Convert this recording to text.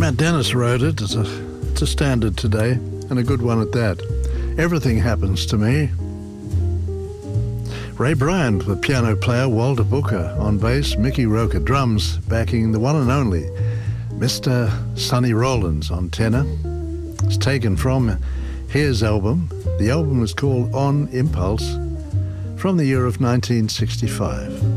Matt Dennis wrote it. It's a standard today, and a good one at that. Everything Happens to Me. Ray Bryant, the piano player, Walter Booker on bass, Mickey Roker drums, backing the one and only Mr. Sonny Rollins on tenor. It's taken from his album. The album is called On Impulse, from the year of 1965.